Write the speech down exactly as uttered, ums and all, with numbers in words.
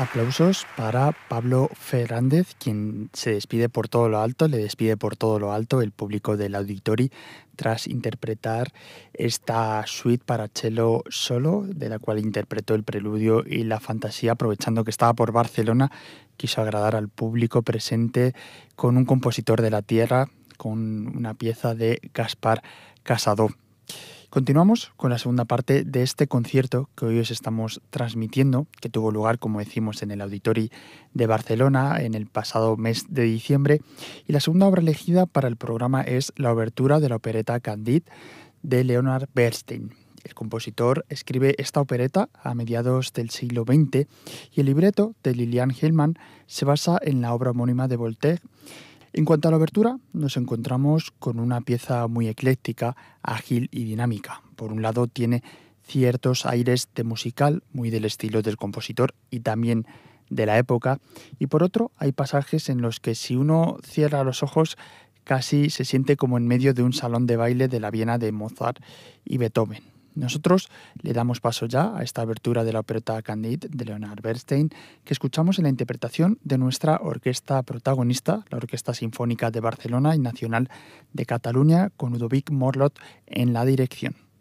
Aplausos para Pablo Fernández, quien se despide por todo lo alto, le despide por todo lo alto el público del Auditori tras interpretar esta suite para cello solo, de la cual interpretó el preludio y la fantasía, aprovechando que estaba por Barcelona, quiso agradar al público presente con un compositor de la tierra, con una pieza de Gaspar Casado. Continuamos con la segunda parte de este concierto que hoy os estamos transmitiendo, que tuvo lugar, como decimos, en el Auditori de Barcelona en el pasado mes de diciembre. Y la segunda obra elegida para el programa es la obertura de la opereta Candide de Leonard Bernstein. El compositor escribe esta opereta a mediados del siglo veinte y el libreto de Lilian Hellman se basa en la obra homónima de Voltaire. En cuanto a la obertura, nos encontramos con una pieza muy ecléctica, ágil y dinámica. Por un lado, tiene ciertos aires de musical, muy del estilo del compositor y también de la época, y por otro, hay pasajes en los que si uno cierra los ojos, casi se siente como en medio de un salón de baile de la Viena de Mozart y Beethoven. Nosotros le damos paso ya a esta abertura de la opereta Candide de Leonard Bernstein, que escuchamos en la interpretación de nuestra orquesta protagonista, la Orquesta Sinfónica de Barcelona y Nacional de Cataluña, con Ludovic Morlot en la dirección.